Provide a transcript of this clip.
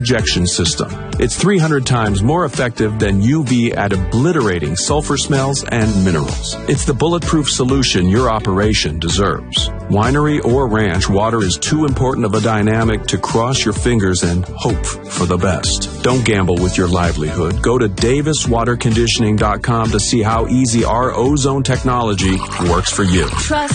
injection system. It's 300 times more effective than UV at obliterating sulfur smells and minerals. It's the bulletproof solution your operation deserves. Winery or ranch, water is too important of a dynamic to cross your fingers and hope for the best. Don't gamble with your livelihood. Go to DavisWaterConditioning.com to see how easy our ozone technology works for you. Trust